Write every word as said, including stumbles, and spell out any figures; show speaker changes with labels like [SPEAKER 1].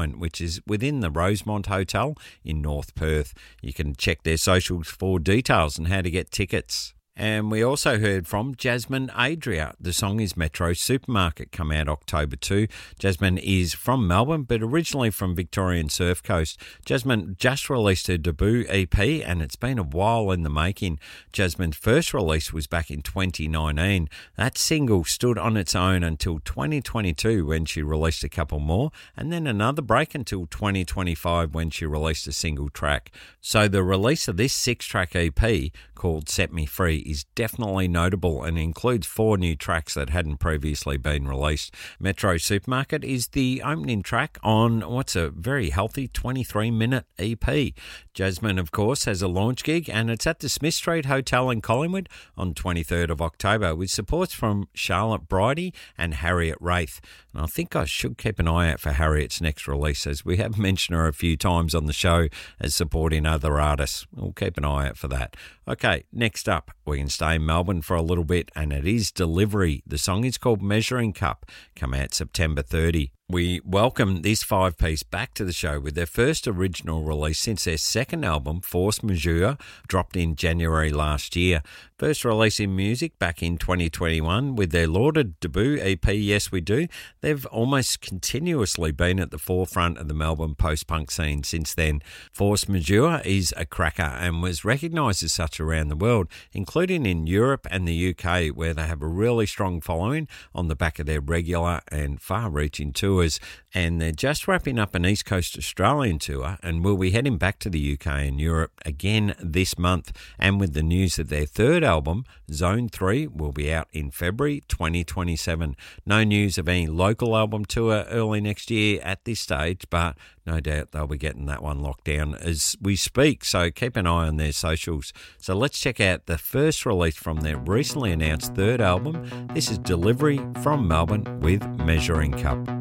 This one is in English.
[SPEAKER 1] which is within the Rosemont Hotel in North Perth. You can check their socials for details and how to get tickets. And we also heard from Jasmine Adria. The song is Metro Supermarket, come out October second. Jasmine is from Melbourne, but originally from Victorian Surf Coast. Jasmine just released her debut E P, and it's been a while in the making. Jasmine's first release was back in twenty nineteen. That single stood on its own until twenty twenty-two, when she released a couple more, and then another break until twenty twenty-five, when she released a single track. So the release of this six-track E P, called Set Me Free, is definitely notable and includes four new tracks that hadn't previously been released. Metro Supermarket is the opening track on what's a very healthy twenty-three minute E P. Jasmine, of course, has a launch gig, and it's at the Smith Street Hotel in Collingwood on twenty-third of October, with supports from Charlotte Bridie and Harriet Wraith. And I think I should keep an eye out for Harriet's next release, as we have mentioned her a few times on the show as supporting other artists. We'll keep an eye out for that. Okay, next up, we can stay in Melbourne for a little bit, and it is Delivery. The song is called Measuring Cup, come out September thirtieth. We welcome this five-piece back to the show with their first original release since their second album, Force Majeure, dropped in January last year. First release in music back in twenty twenty-one with their lauded debut E P, Yes We Do. They've almost continuously been at the forefront of the Melbourne post-punk scene since then. Force Majeure is a cracker and was recognised as such around the world, including in Europe and the U K, where they have a really strong following on the back of their regular and far-reaching tours. And they're just wrapping up an East Coast Australian tour and will be heading back to the U K and Europe again this month, and with the news that their third album, Zone three, will be out in February twenty twenty-seven. No news of any local album tour early next year at this stage, but no doubt they'll be getting that one locked down as we speak, so keep an eye on their socials. So let's check out the first release from their recently announced third album. This is Delivery from Melbourne with Measuring Cup.